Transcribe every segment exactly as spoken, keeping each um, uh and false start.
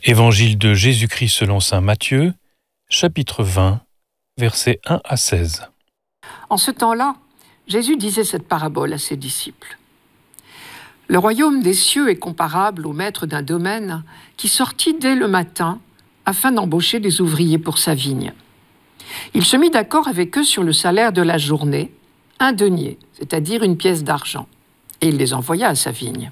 Évangile de Jésus-Christ selon saint Matthieu, chapitre vingt, versets un à seize. En ce temps-là, Jésus disait cette parabole à ses disciples. Le royaume des cieux est comparable au maître d'un domaine qui sortit dès le matin afin d'embaucher des ouvriers pour sa vigne. Il se mit d'accord avec eux sur le salaire de la journée, un denier, c'est-à-dire une pièce d'argent, et il les envoya à sa vigne.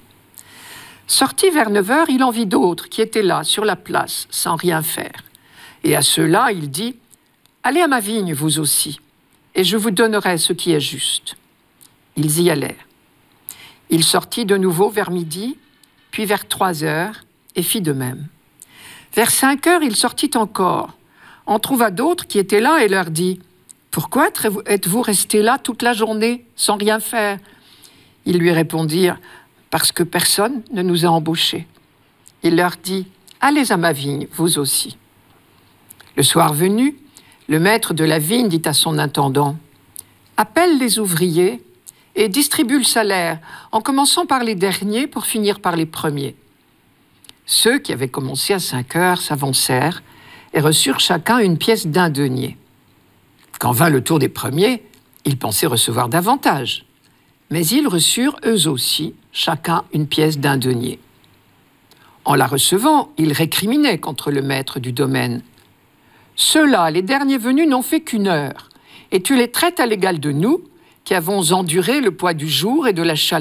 Sorti vers neuf heures, il en vit d'autres qui étaient là, sur la place, sans rien faire. Et à ceux-là, il dit « Allez à ma vigne, vous aussi, et je vous donnerai ce qui est juste. » Ils y allèrent. Il sortit de nouveau vers midi, puis vers trois heures, et fit de même. Vers cinq heures, il sortit encore, en trouva d'autres qui étaient là et leur dit « Pourquoi êtes-vous restés là toute la journée, sans rien faire ?» Ils lui répondirent « Parce que personne ne nous a embauchés. » Il leur dit « Allez à ma vigne, vous aussi. » Le soir venu, le maître de la vigne dit à son intendant « Appelle les ouvriers et distribue le salaire, en commençant par les derniers pour finir par les premiers. » Ceux qui avaient commencé à cinq heures s'avancèrent et reçurent chacun une pièce d'un denier. Quand vint le tour des premiers, ils pensaient recevoir davantage. Mais ils reçurent eux aussi, chacun une pièce d'un denier. En la recevant, ils récriminaient contre le maître du domaine. « Ceux-là, les derniers venus, n'ont fait qu'une heure, et tu les traites à l'égal de nous, qui avons enduré le poids du jour et de la chaleur. »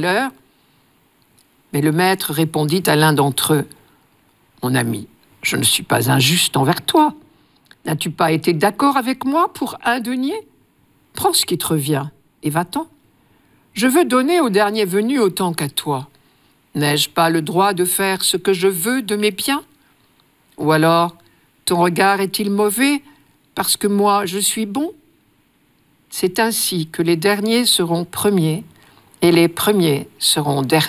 Mais le maître répondit à l'un d'entre eux, « Mon ami, je ne suis pas injuste envers toi. N'as-tu pas été d'accord avec moi pour un denier ? Prends ce qui te revient et va-t'en. Je veux donner au dernier venu autant qu'à toi. N'ai-je pas le droit de faire ce que je veux de mes biens ? Ou alors, ton regard est-il mauvais parce que moi je suis bon ? C'est ainsi que les derniers seront premiers et les premiers seront derniers. »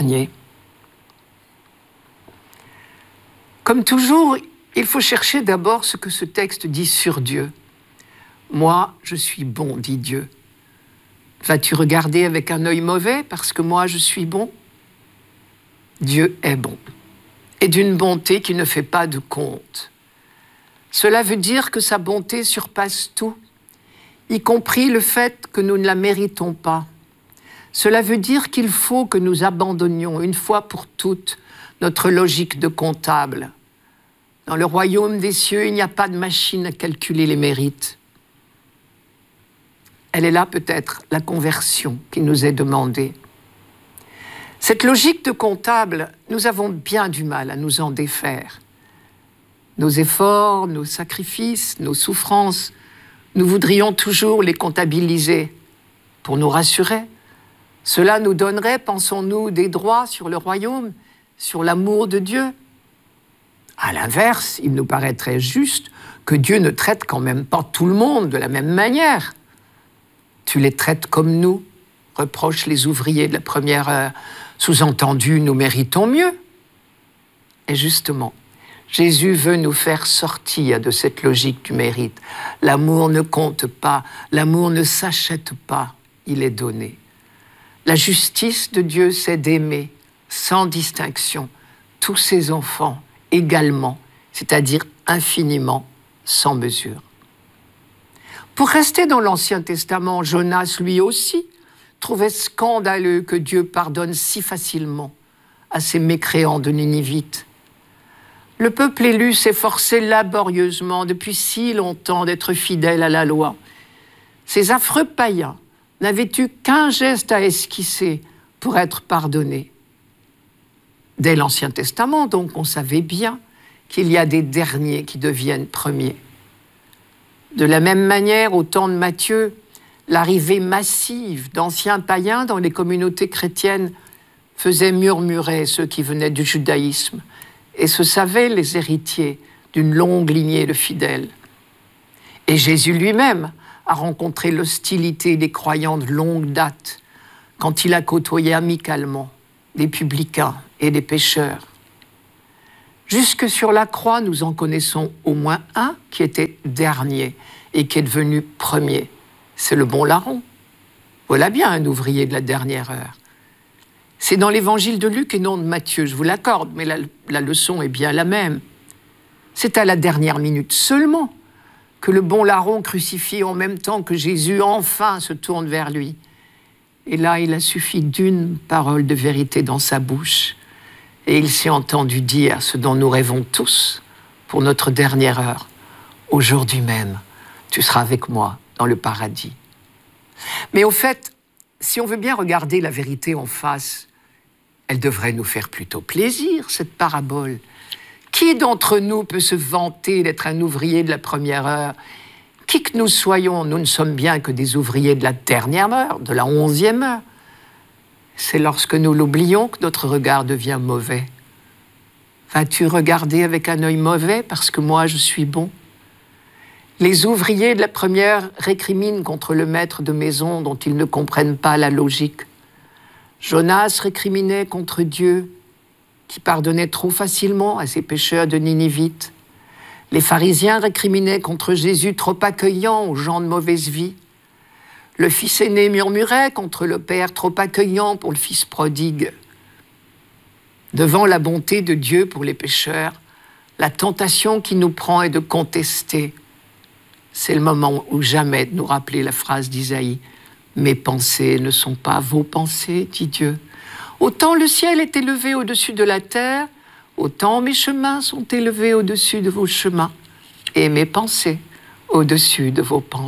Comme toujours, il faut chercher d'abord ce que ce texte dit sur Dieu. « Moi, je suis bon, dit Dieu. Vas-tu regarder avec un œil mauvais parce que moi, je suis bon ? Dieu est bon, et d'une bonté qui ne fait pas de compte. Cela veut dire que sa bonté surpasse tout, y compris le fait que nous ne la méritons pas. Cela veut dire qu'il faut que nous abandonnions une fois pour toutes notre logique de comptable. Dans le royaume des cieux, il n'y a pas de machine à calculer les mérites. Elle est là peut-être la conversion qui nous est demandée. Cette logique de comptable, nous avons bien du mal à nous en défaire. Nos efforts, nos sacrifices, nos souffrances, nous voudrions toujours les comptabiliser pour nous rassurer. Cela nous donnerait, pensons-nous, des droits sur le royaume, sur l'amour de Dieu. À l'inverse, il nous paraîtrait juste que Dieu ne traite quand même pas tout le monde de la même manière. Tu les traites comme nous, reprochent les ouvriers de la première heure. Sous-entendu, nous méritons mieux. Et justement, Jésus veut nous faire sortir de cette logique du mérite. L'amour ne compte pas, l'amour ne s'achète pas, il est donné. La justice de Dieu, c'est d'aimer, sans distinction, tous ses enfants également, c'est-à-dire infiniment, sans mesure. Pour rester dans l'Ancien Testament, Jonas, lui aussi, trouvait scandaleux que Dieu pardonne si facilement à ces mécréants de Ninivites. Le peuple élu s'efforçait laborieusement depuis si longtemps d'être fidèle à la loi. Ces affreux païens n'avaient eu qu'un geste à esquisser pour être pardonnés. Dès l'Ancien Testament, donc, on savait bien qu'il y a des derniers qui deviennent premiers. De la même manière, au temps de Matthieu, l'arrivée massive d'anciens païens dans les communautés chrétiennes faisait murmurer ceux qui venaient du judaïsme et se savaient les héritiers d'une longue lignée de fidèles. Et Jésus lui-même a rencontré l'hostilité des croyants de longue date quand il a côtoyé amicalement des publicains et des pécheurs. Jusque sur la croix, nous en connaissons au moins un qui était dernier et qui est devenu premier. C'est le bon larron. Voilà bien un ouvrier de la dernière heure. C'est dans l'évangile de Luc et non de Matthieu, je vous l'accorde, mais la, la leçon est bien la même. C'est à la dernière minute seulement que le bon larron crucifié en même temps que Jésus enfin se tourne vers lui. Et là, il a suffi d'une parole de vérité dans sa bouche. Et il s'est entendu dire ce dont nous rêvons tous pour notre dernière heure. Aujourd'hui même, tu seras avec moi dans le paradis. Mais au fait, si on veut bien regarder la vérité en face, elle devrait nous faire plutôt plaisir, cette parabole. Qui d'entre nous peut se vanter d'être un ouvrier de la première heure ? Qui que nous soyons, nous ne sommes bien que des ouvriers de la dernière heure, de la onzième heure. C'est lorsque nous l'oublions que notre regard devient mauvais. Vas-tu regarder avec un œil mauvais parce que moi je suis bon ? Les ouvriers de la première récriminent contre le maître de maison dont ils ne comprennent pas la logique. Jonas récriminait contre Dieu qui pardonnait trop facilement à ses pécheurs de Ninivites. Les pharisiens récriminaient contre Jésus trop accueillant aux gens de mauvaise vie. Le fils aîné murmurait contre le père trop accueillant pour le fils prodigue. Devant la bonté de Dieu pour les pécheurs, la tentation qui nous prend est de contester. C'est le moment ou jamais de nous rappeler la phrase d'Isaïe. « Mes pensées ne sont pas vos pensées, dit Dieu. Autant le ciel est élevé au-dessus de la terre, autant mes chemins sont élevés au-dessus de vos chemins, et mes pensées au-dessus de vos pensées. »